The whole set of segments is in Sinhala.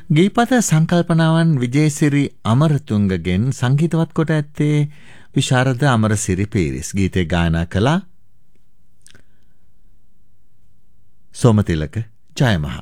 ගීපත සංකල්පනාවන් විජේසිරි අමරතුංගගෙන් සංගීතවත් කොට ඇත්තේ විශාරද අමරසිරි පීරිස්. ගීතේ ගායනා කළා සෝමතිලක ජයමහා.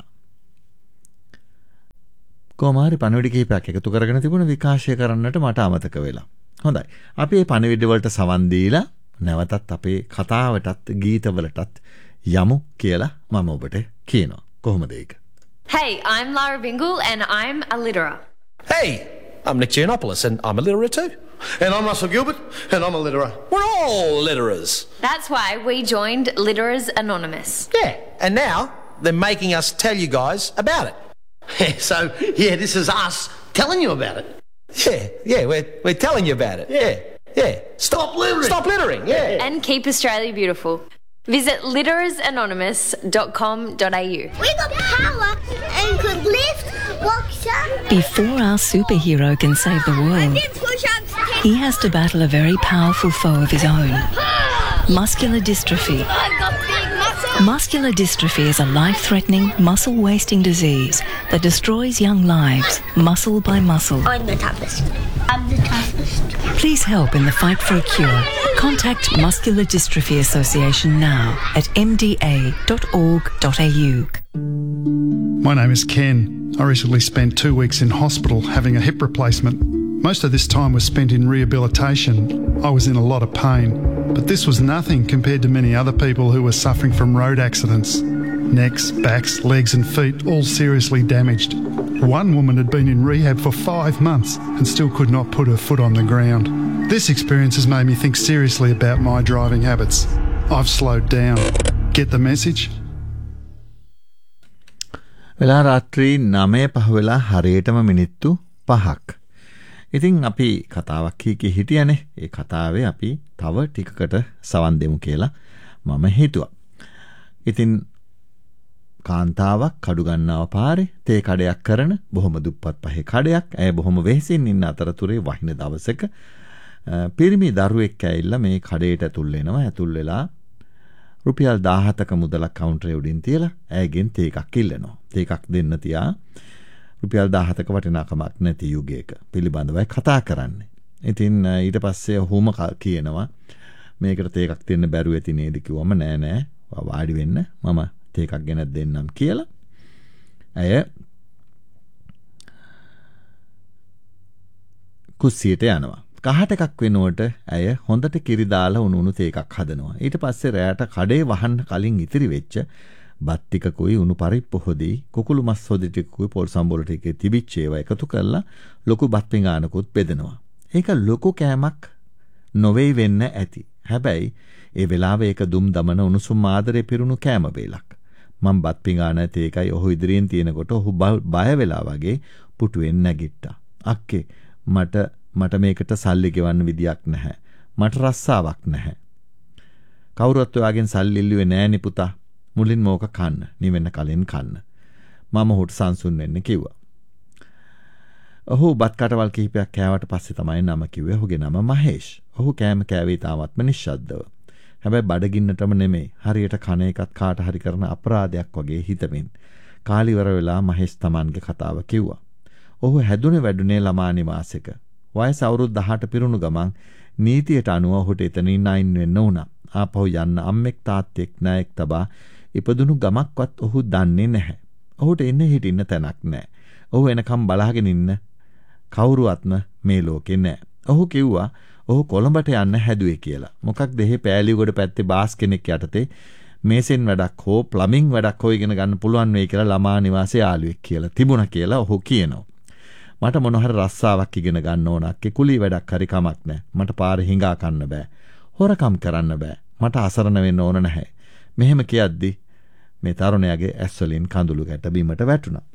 කොමාරි පණවිඩ කිහිපයක් එකතු කරගෙන තිබුණ විකාශය කරන්නට මට අමතක වෙලා. හොඳයි. අපි මේ පණවිඩ වලට සවන් දීලා නැවතත් අපේ කතාවටත් ගීතවලටත් යමු කියලා මම ඔබට කියනවා. කොහොමද ඒක? Hey, I'm Lara Bingle and I'm a litterer. Hey, I'm Nick Giannopoulos and I'm a litterer too. And I'm Russell Gilbert and I'm a litterer. We're all litterers. That's why we joined Litterers Anonymous. Yeah, and now they're making us tell you guys about it. So, this is us telling you about it. Yeah, we're telling you about it. Yeah. Stop littering. Stop littering, yeah. And keep Australia beautiful. Visit litterersanonymous.com.au. We got power and could lift, box up. Before our superhero can save the world, he has to battle a very powerful foe of his own. Muscular dystrophy. I've got big muscles. Muscular dystrophy is a life-threatening, muscle-wasting disease that destroys young lives, muscle by muscle. I'm the toughest. Please help in the fight for a cure. Contact Muscular Dystrophy Association now at mda.org.au. My name is Ken. I recently spent 2 weeks in hospital having a hip replacement. Most of this time was spent in rehabilitation. I was in a lot of pain, but this was nothing compared to many other people who were suffering from road accidents. Necks, backs, legs and feet all seriously damaged. One woman had been in rehab for 5 months and still could not put her foot on the ground. This experience has made me think seriously about my driving habits. I've slowed down. Get the message? වෙලා රාත්‍රී 9:05 වෙලා හරියටම මිනිත්තු 5ක්. ඉතින් අපි කතාවක් කී හිටියනේ. ඒ කතාවේ අපි තව ටිකකට සවන් දෙමු කියලා මම හිතුවා. ඉතින් කාන්තාවක් කඩු ගන්නව පාරේ තේ කඩයක් කරන බොහොම දුප්පත් පහේ කඩයක්. ඇය බොහොම වෙහෙසින් ඉන්න අතරතුරේ වහින දවසක පිරිමි දරුවෙක් ඇවිල්ලා මේ කඩේට ඇතුල් වෙනවා. ඇතුල් වෙලා රුපියල් 17ක මුදලක් කවුන්ටරේ උඩින් තියලා ඇයගෙන් තේ එකක් ඉල්ලනවා. තේ එකක් දෙන්න තියා රුපියල් 17ක වටිනාකමක් නැති යුගයක පිළිබඳවයි කතා කරන්නේ. ඉතින් ඊට පස්සේ ඔහුම කියනවා මේකට තේ එකක් දෙන්න බැරුව ඇති නේද කිව්වම නෑ වාඩි වෙන්න මම තේ එකක් ගෙනත් දෙන්නම් කියලා. ඇය කුස්සියට යනවා. කහට එකක් වෙනකොට ඇය හොඳට කිරි දාලා උණු තේ එකක් හදනවා. ඊට පස්සේ රැයට කඩේ වහන්න කලින් ඉතිරි වෙච්ච බත් ටිකකුයි උණු පරිප්පු හොදි කුකුළු මස් හොදි ටිකකුයි පොල් සම්බෝල ටිකේ තිබිච්ච ඒවා එකතු කරලා ලොකු බත් පිඟානකුත් බෙදනවා. ඒක ලොකු කෑමක් නොවේ වෙන්න ඇති. හැබැයි ඒ වෙලාවේ ඒක දුම් දමන උණුසුම් ආදරේ පිරුණු කෑම වේලක්. මම බත් පිඟාන තේකයි ඔහු ඉදිරියෙන් තියෙනකොට ඔහු බය වෙලා වගේ පුටුවෙන් නැගිට්ටා. අක්කේ මට මේකට සල්ලි ගෙවන්න විදියක් නැහැ. මට රස්සාවක් නැහැ. කවුරුත් ඔයාගෙන් සල්ලි ඉල්ලුවේ නෑනේ පුතා. මුලින්ම ඕක කන්න. නිවෙන්න කලින් කන්න. මම ඔහුට සංසුන් වෙන්න කිව්වා. ඔහු බත් කටවල් කිහිපයක් කෑවට පස්සේ තමයි නම කිව්වේ. ඔහුගේ නම මහේෂ්. ඔහු කෑම කෑවේ තාමත්ම නිශ්ශබ්දව. හැබැයි බඩගින්නටම නෙමෙයි. හරියට කන එකත් කාට හරි කරන අපරාධයක් වගේ හිතමින්. කාලිවර වෙලා මහේෂ් තමන්ගේ කතාව කිව්වා. ඔහු හැදුනේ වැඩුනේ ළමා නිවාසෙක. වයස අවුරුදු 18 පිරුණු ගමන් නීතියට අනුව ඔහුට එතනින් අයින් වෙන්න වුණා. ආපහු යන්න අම්මෙක් තාත්තෙක් ණයෙක් තබා ඉපදුණු ගමක්වත් ඔහු දන්නේ නැහැ. ඔහුට ඉන්න හිටින්න තැනක් නැහැ. ඔහු එනකම් බලාගෙන ඉන්න කවුරුවත්ම මේ ලෝකේ නැහැ. ඔහු කිව්වා ඔහු කොළඹට යන්න හැදුවේ කියලා. මොකක්ද එහෙ පෑලියගොඩ පැත්තේ බාස් කෙනෙක් යටතේ මේසෙන් වැඩක් හෝ ප්ලම්බින් වැඩක් හෝ ඉගෙන ගන්න පුළුවන් වෙයි කියලා ළමා නිවාසේ යාළුවෙක් කියලා තිබුණා කියලා ඔහු කියනවා. මට මොන හරි රස්සාවක් ඉගෙන ගන්න ඕනක්. කුලී වැඩක් හරි කමක් නැහැ. මට පාරේ හිඟා කන්න බෑ. හොරකම් කරන්න බෑ. මට අසරණ වෙන්න ඕන නැහැ. මෙහෙම කියද්දි මේ තරුණයාගේ ඇස් වලින් කඳුළු ගැට බිමට වැටුණා.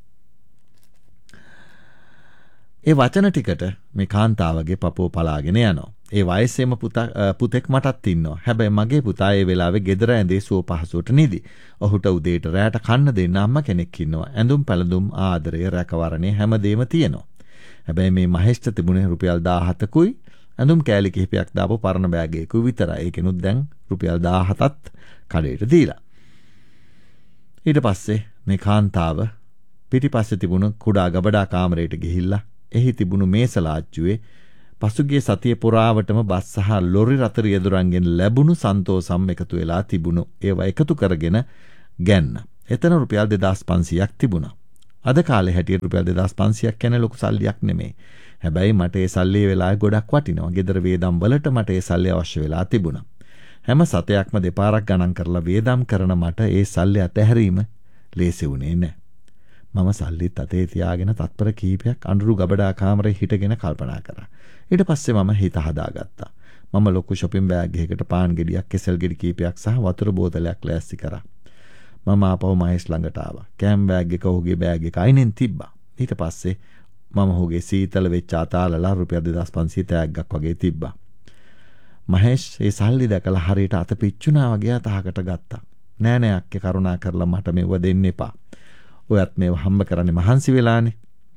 ඒ වචන ටිකට මේ කාන්තාවගේ පපුව පලාගෙන යනවා. ඒ වයසේම පුතෙක් මටත් ඉන්නවා. හැබැයි මගේ පුතා ඒ වෙලාවේ ගෙදර ඇඳේ සුව පහසුවට නිදි. ඔහුට උදේට රැයට කන්න දෙන්න අම්මා කෙනෙක් ඉන්නවා. ඇඳුම් පැළඳුම් ආදරය රැකවරණේ හැමදේම තියෙනවා. හැබැයි මේ මහේෂ්ට තිබුණේ රුපියල් 17කුයි ඇඳුම් කෑලි කිහිපයක් දාපු පරණ බෑග් එකකුයි විතරයි. ඒකෙනුත් දැන් රුපියල් 17ත් කඩේට දීලා. ඊට පස්සේ මේ කාන්තාව පිටිපස්සේ තිබුණු කුඩා ගබඩා කාමරයට ගිහිල්ලා එහි තිබුණු මේසලාච්චුවේ පසුගිය සතිය පුරාවටම බස් සහ ලොරි රථ රියදුරන්ගෙන් ලැබුණු සන්තෝසම් එකතු වෙලා තිබුණු ඒවා එකතු කරගෙන ගන්න. එතන රුපියල් 2500ක් තිබුණා. අද කාලේ හැටියට රුපියල් 2500ක් කියන්නේ ලොකු සල්ලියක් නෙමෙයි. හැබැයි මට ඒ සල්ලි වෙලාවේ ගොඩක් වටිනවා. ගෙදර වේදම් වලට මට ඒ සල්ලි අවශ්‍ය වෙලා තිබුණා. හැම සතයක්ම දෙපාරක් ගණන් කරලා වේදම් කරන මට ඒ සල්ලි අතහැරීම ලේසි වුණේ නැහැ. මම සල්ලිත් අතේ තියාගෙන තත්පර කීපයක් අඳුරු ගබඩා කාමරේ හිටගෙන කල්පනා කරා. ඊට පස්සේ මම හිත හදාගත්තා. මම ලොකු shopping bag එකකට පාන් ගෙඩියක්, කෙසෙල් ගෙඩි කීපයක් සහ වතුර බෝතලයක් ලෑස්ති කරා. මම ආපහු මහේෂ් ළඟට ආවා. කෑම් බෑග් එක ඔහුගේ බෑග් එක අයිනෙන් තිබ්බා. ඊට පස්සේ මම ඔහුගේ සීතල වෙච්ච අතාලලා රුපියල් 2500 තෑග්ගක් වගේ තිබ්බා. මහේෂ් ඒ සල්ලි දැකලා හරියට අත පිච්චුණා වගේ අතහකට ගත්තා. නෑ නෑ අක්කේ කරුණා කරලා මට මෙව දෙන්න එපා. ඔයත් මේව හම්බ කරන්නේ මහන්සි වෙලානේ.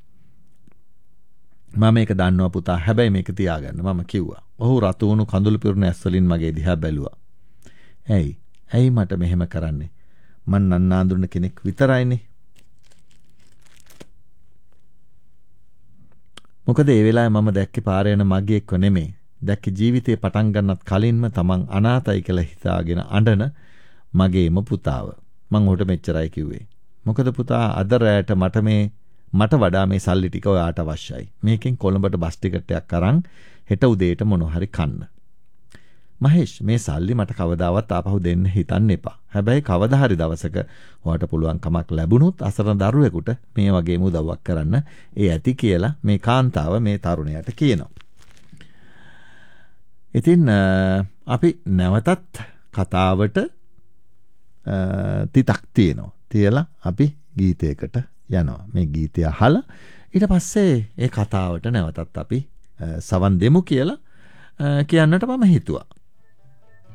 මම මේක දන්නවා පුතා. හැබැයි මේක තියාගන්න මම කිව්වා. ඔහු රතු වුණු කඳුළු පිරුණ ඇස් වලින් මගේ දිහා බැලුවා. ඇයි මට මෙහෙම කරන්නේ? මං නන්නාඳුන කෙනෙක් විතරයිනේ. මොකද ඒ වෙලාවේ මම දැක්කේ පාරේ යන මගේ එක්ක නෙමෙයි. දැක්කේ ජීවිතේ පටන් ගන්නත් කලින්ම තමන් අනාතයි කියලා හිතාගෙන අඬන මගේම පුතාව. මං ඔහුට මෙච්චරයි කිව්වේ. මොකද පුතා අද රැයට මට වඩා මේ සල්ලි ටික ඔයාට අවශ්‍යයි. මේකෙන් කොළඹට බස් ටිකට් එකක් අරන් හෙට උදේට මොනවා හරි කන්න. මහේෂ් මේ සල්ලි මට කවදාවත් ආපහු දෙන්න හිතන්න එපා. හැබැයි කවදා හරි දවසක ඔයාට පුළුවන් කමක් ලැබුණොත් අසරණ දරුවෙකුට මේ වගේම උදව්වක් කරන්න ඒ ඇති කියලා මේ කාන්තාව මේ තරුණයාට කියනවා. ඉතින් අපි නැවතත් කතාවට තිතක් තියෙනවා. තියලා අපි ගීතයකට යනවා. මේ ගීතය අහලා ඊට පස්සේ ඒ කතාවට නැවතත් අපි සවන් දෙමු කියලා කියන්නට මම හිතුවා.